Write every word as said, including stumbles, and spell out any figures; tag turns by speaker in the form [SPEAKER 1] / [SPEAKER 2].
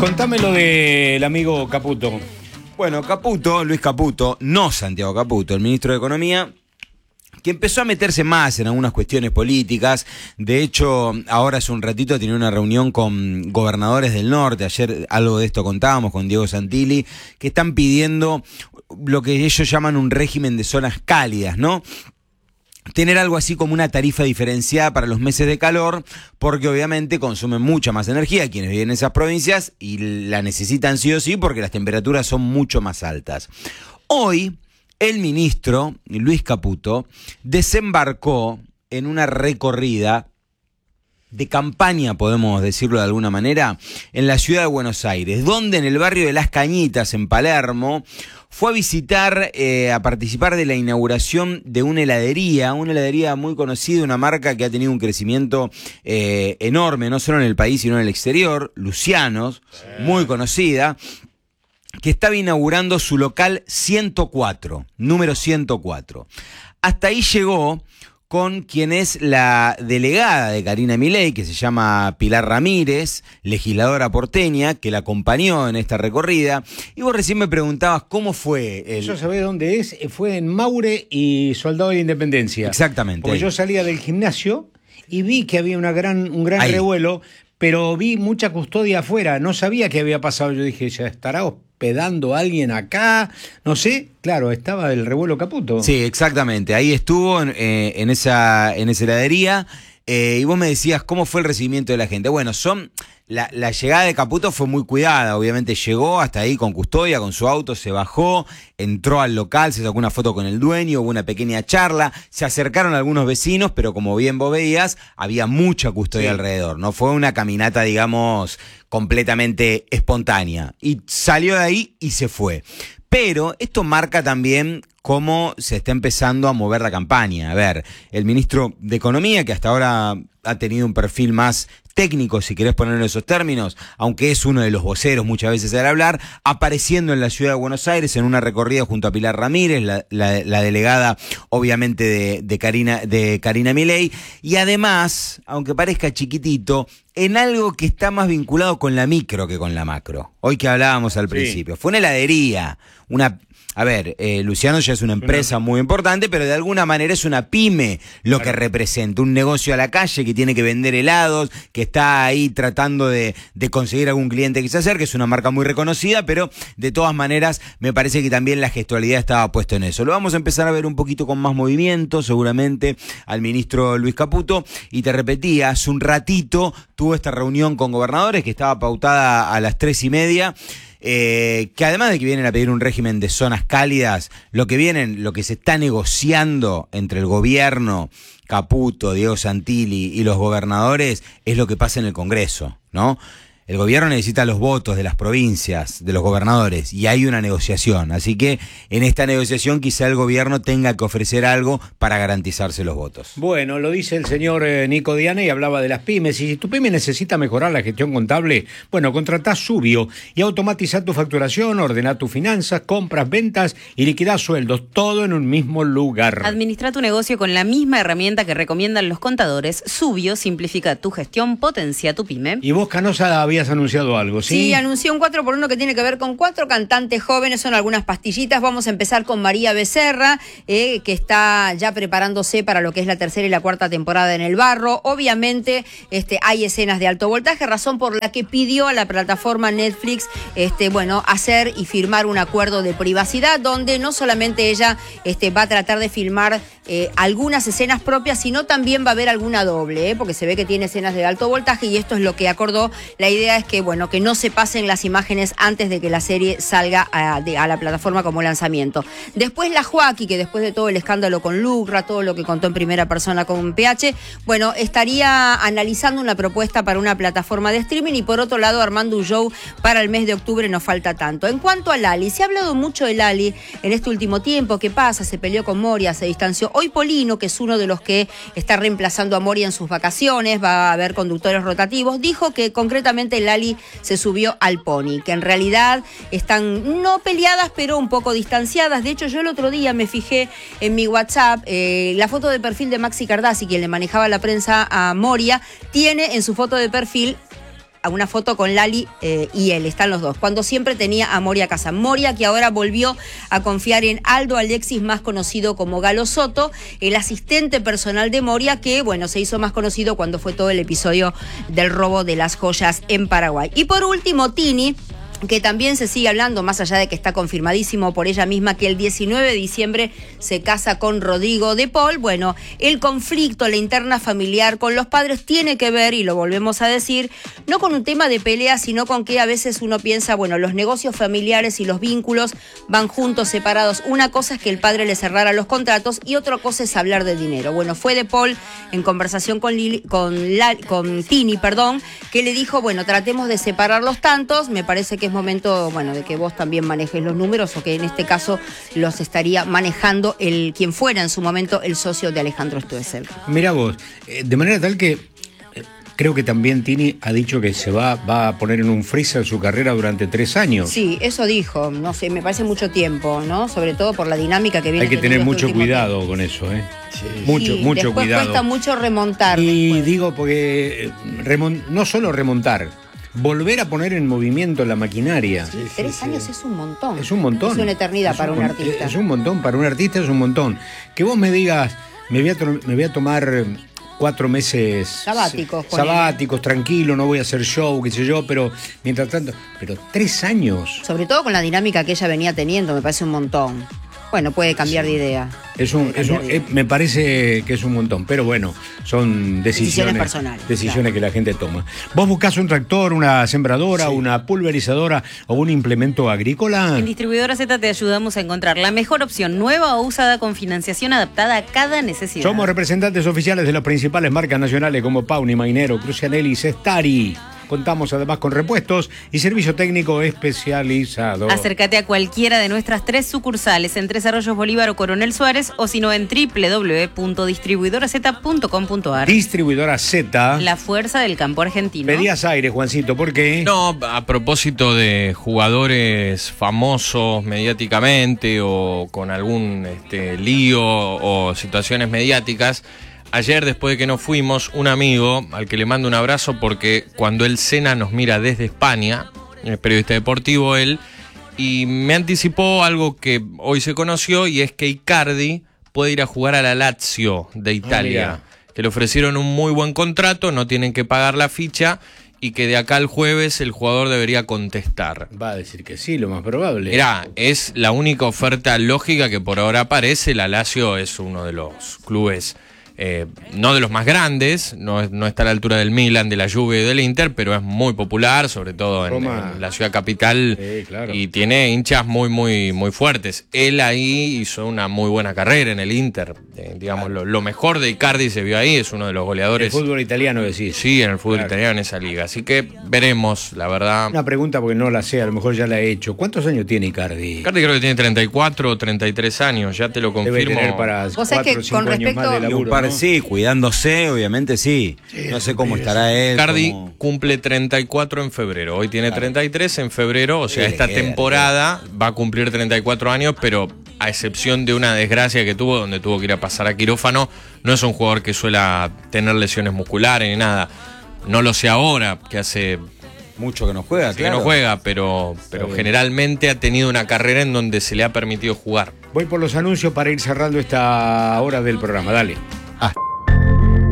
[SPEAKER 1] Contame lo del amigo Caputo.
[SPEAKER 2] Bueno, Caputo, Luis Caputo, no Santiago Caputo, el ministro de Economía, que empezó a meterse más en algunas cuestiones políticas. De hecho, ahora hace un ratito tenía una reunión con gobernadores del norte. Ayer algo de esto contábamos con Diego Santilli, que están pidiendo lo que ellos llaman un régimen de zonas cálidas, ¿no? Tener algo así como una tarifa diferenciada para los meses de calor, porque obviamente consumen mucha más energía quienes viven en esas provincias y la necesitan sí o sí porque las temperaturas son mucho más altas. Hoy, el ministro Luis Caputo desembarcó en una recorrida de campaña, podemos decirlo de alguna manera, en la ciudad de Buenos Aires, donde en el barrio de Las Cañitas, en Palermo, fue a visitar, eh, a participar de la inauguración de una heladería, una heladería muy conocida, una marca que ha tenido un crecimiento eh, enorme, no solo en el país, sino en el exterior, Lucianos, muy conocida, que estaba inaugurando su local ciento cuatro, número ciento cuatro. Hasta ahí llegó con quien es la delegada de Karina Milei, que se llama Pilar Ramírez, legisladora porteña, que la acompañó en esta recorrida. Y vos recién me preguntabas cómo fue el...
[SPEAKER 1] ¿Yo sabés dónde es? Fue en Maure y Soldado de la Independencia.
[SPEAKER 2] Exactamente.
[SPEAKER 1] Porque
[SPEAKER 2] ahí.
[SPEAKER 1] Yo salía del gimnasio y vi que había una gran, un gran
[SPEAKER 2] ahí.
[SPEAKER 1] revuelo, pero vi mucha custodia afuera. No sabía qué había pasado. Yo dije, ¿ya estará hospedando a alguien acá? No sé. Claro, estaba el revuelo Caputo.
[SPEAKER 2] Sí, exactamente. Ahí estuvo en, eh, en, esa, en esa heladería. Eh, y vos me decías, ¿cómo fue el recibimiento de la gente? Bueno, son la, la llegada de Caputo fue muy cuidada. Obviamente llegó hasta ahí con custodia, con su auto, se bajó, entró al local, se sacó una foto con el dueño, hubo una pequeña charla, se acercaron algunos vecinos, pero como bien vos veías, había mucha custodia sí. alrededor. No fue una caminata, digamos, completamente espontánea. Y salió de ahí y se fue. Pero esto marca también cómo se está empezando a mover la campaña. A ver, el ministro de Economía, que hasta ahora ha tenido un perfil más técnico, si querés ponerlo en esos términos, aunque es uno de los voceros muchas veces al hablar, apareciendo en la ciudad de Buenos Aires en una recorrida junto a Pilar Ramírez, la, la, la delegada obviamente de, de, Karina, de Karina Milei, y además, aunque parezca chiquitito, en algo que está más vinculado con la micro que con la macro. Hoy que hablábamos al sí. principio, fue una heladería, una... A ver, eh, Luciano ya es una empresa muy importante, pero de alguna manera es una pyme lo claro. que representa, un negocio a la calle que tiene que vender helados, que está ahí tratando de, de conseguir algún cliente que se acerque, es una marca muy reconocida, pero de todas maneras me parece que también la gestualidad estaba puesta en eso. Lo vamos a empezar a ver un poquito con más movimiento, seguramente, al ministro Luis Caputo, y te repetía, hace un ratito tuvo esta reunión con gobernadores que estaba pautada a las tres y media, Eh, que además de que vienen a pedir un régimen de zonas cálidas, lo que vienen, lo que se está negociando entre el gobierno, Caputo, Diego Santilli y los gobernadores es lo que pasa en el Congreso, ¿no? El gobierno necesita los votos de las provincias, de los gobernadores, y hay una negociación. Así que en esta negociación quizá el gobierno tenga que ofrecer algo para garantizarse los votos.
[SPEAKER 1] Bueno, lo dice el señor eh, Nico Diana y hablaba de las pymes. Y si tu pyme necesita mejorar la gestión contable, bueno, contratá Subio y automatiza tu facturación, ordena tus finanzas, compras, ventas y liquidá sueldos, todo en un mismo lugar.
[SPEAKER 3] Administra tu negocio con la misma herramienta que recomiendan los contadores. Subio simplifica tu gestión, potencia tu pyme.
[SPEAKER 1] Y vos, Canosa, habías anunciado algo, ¿sí?
[SPEAKER 4] Sí, anunció un cuatro por uno que tiene que ver con cuatro cantantes jóvenes, son algunas pastillitas. Vamos a empezar con María Becerra, eh, que está ya preparándose para lo que es la tercera y la cuarta temporada en El Barro. Obviamente este, hay escenas de alto voltaje, razón por la que pidió a la plataforma Netflix este, bueno, hacer y firmar un acuerdo de privacidad, donde no solamente ella este, va a tratar de filmar eh, algunas escenas propias, sino también va a haber alguna doble, eh, porque se ve que tiene escenas de alto voltaje y esto es lo que acordó. La idea es que, bueno, que no se pasen las imágenes antes de que la serie salga a, de, a la plataforma como lanzamiento. Después la Joaquí, que después de todo el escándalo con Lucra, todo lo que contó en primera persona con P H, bueno, estaría analizando una propuesta para una plataforma de streaming y por otro lado armando un show para el mes de octubre, no falta tanto. En cuanto a Lali, se ha hablado mucho de Lali en este último tiempo. ¿Qué pasa? Se peleó con Moria, se distanció. Hoy Polino, que es uno de los que está reemplazando a Moria en sus vacaciones, va a haber conductores rotativos, dijo que concretamente Lali se subió al pony, que en realidad están no peleadas, pero un poco distanciadas. De hecho, yo el otro día me fijé en mi WhatsApp, eh, la foto de perfil de Maxi Cardassi, quien le manejaba la prensa a Moria, tiene en su foto de perfil a una foto con Lali eh, y él, están los dos, cuando siempre tenía a Moria Kazan. Moria, que ahora volvió a confiar en Aldo Alexis, más conocido como Galo Soto, el asistente personal de Moria, que bueno, se hizo más conocido cuando fue todo el episodio del robo de las joyas en Paraguay. Y por último, Tini, que también se sigue hablando, más allá de que está confirmadísimo por ella misma, que el diecinueve de diciembre se casa con Rodrigo de Paul. Bueno, el conflicto, la interna familiar con los padres tiene que ver, y lo volvemos a decir, no con un tema de pelea, sino con que a veces uno piensa, bueno, los negocios familiares y los vínculos van juntos, separados. Una cosa es que el padre le cerrara los contratos y otra cosa es hablar de dinero. Bueno, fue de Paul en conversación con, Lili, con, la, con Tini, perdón, que le dijo, bueno, tratemos de separar los tantos, me parece que es momento, bueno, de que vos también manejes los números, o que en este caso los estaría manejando el quien fuera en su momento el socio de Alejandro Stoessel.
[SPEAKER 1] Mira vos, eh, de manera tal que eh, creo que también Tini ha dicho que se va, va a poner en un freezer su carrera durante tres años.
[SPEAKER 4] Sí, eso dijo, no sé, me parece mucho tiempo, ¿no? Sobre todo por la dinámica que viene.
[SPEAKER 1] Hay que tener
[SPEAKER 4] este
[SPEAKER 1] mucho cuidado tiempo. Con eso, ¿eh? Sí. Mucho,
[SPEAKER 4] sí,
[SPEAKER 1] mucho
[SPEAKER 4] después
[SPEAKER 1] cuidado.
[SPEAKER 4] Cuesta mucho remontar.
[SPEAKER 1] Y
[SPEAKER 4] después.
[SPEAKER 1] digo, porque remont, no solo remontar, volver a poner en movimiento la maquinaria.
[SPEAKER 4] Sí, tres sí, años sí. es un montón.
[SPEAKER 1] Es un montón.
[SPEAKER 4] Es una eternidad es para un, un artista.
[SPEAKER 1] Es un montón, para un artista es un montón. Que vos me digas, me voy a, me voy a tomar cuatro meses
[SPEAKER 4] sabáticos,
[SPEAKER 1] sabáticos, tranquilo, no voy a hacer show, qué sé yo, pero mientras tanto, pero tres años.
[SPEAKER 4] Sobre todo con la dinámica que ella venía teniendo, me parece un montón. Bueno, puede cambiar sí. de idea.
[SPEAKER 1] Es un, es un, eh, me parece que es un montón, pero bueno, son decisiones,
[SPEAKER 4] decisiones personales.
[SPEAKER 1] Decisiones
[SPEAKER 4] claro.
[SPEAKER 1] que la gente toma. ¿Vos buscás un tractor, una sembradora, sí. una pulverizadora o un implemento agrícola?
[SPEAKER 3] En Distribuidora Z te ayudamos a encontrar la mejor opción, nueva o usada, con financiación adaptada a cada necesidad.
[SPEAKER 1] Somos representantes oficiales de las principales marcas nacionales como Pauni, Mainero, Crucianelli y Cestari. Contamos además con repuestos y servicio técnico especializado.
[SPEAKER 3] Acércate a cualquiera de nuestras tres sucursales en Tres Arroyos, Bolívar o Coronel Suárez, o si no en doble u doble u doble u punto distribuidora z punto com punto a r.
[SPEAKER 1] Distribuidora Z.
[SPEAKER 3] La fuerza del campo argentino.
[SPEAKER 1] Pedías aire, Juancito, ¿por qué?
[SPEAKER 5] No, a propósito de jugadores famosos mediáticamente o con algún este, lío o situaciones mediáticas. Ayer, después de que nos fuimos, un amigo al que le mando un abrazo, porque cuando él cena nos mira desde España, es periodista deportivo él, y me anticipó algo que hoy se conoció, y es que Icardi puede ir a jugar a la Lazio de Italia, ah, que le ofrecieron un muy buen contrato, no tienen que pagar la ficha, y que de acá al jueves el jugador debería contestar.
[SPEAKER 1] Va a decir que sí, lo más probable.
[SPEAKER 5] Mirá, es la única oferta lógica que por ahora aparece. La Lazio es uno de los clubes... Eh, no de los más grandes, no, no está a la altura del Milan, de la Juve y del Inter, pero es muy popular, sobre todo en, en la ciudad capital, sí, claro. Y tiene hinchas muy, muy, muy fuertes. Él ahí hizo una muy buena carrera en el Inter, eh, digamos, claro. lo, lo mejor de Icardi se vio ahí, es uno de los goleadores.
[SPEAKER 1] El fútbol italiano, decís.
[SPEAKER 5] Sí, en el fútbol claro. italiano, en esa liga, así que veremos, la verdad.
[SPEAKER 1] Una pregunta porque no la sé, a lo mejor ya la he hecho. ¿Cuántos años tiene Icardi?
[SPEAKER 5] Icardi creo que tiene treinta y cuatro o treinta y tres años, ya te lo confirmo.
[SPEAKER 1] Debe tener para cuatro o cinco años más de laburo.
[SPEAKER 2] Sí, cuidándose, obviamente sí. sí no sé cómo estará él.
[SPEAKER 5] Icardi
[SPEAKER 2] como...
[SPEAKER 5] cumple treinta y cuatro en febrero. Hoy tiene treinta y tres en febrero. O sea, sí, esta queda, temporada va a cumplir treinta y cuatro años, pero a excepción de una desgracia que tuvo, donde tuvo que ir a pasar a quirófano, no es un jugador que suela tener lesiones musculares ni nada. No lo sé ahora, que hace...
[SPEAKER 2] mucho que no juega,
[SPEAKER 5] sí,
[SPEAKER 2] claro.
[SPEAKER 5] Que no juega, pero, pero generalmente ha tenido una carrera en donde se le ha permitido jugar.
[SPEAKER 1] Voy por los anuncios para ir cerrando esta hora del programa. Dale.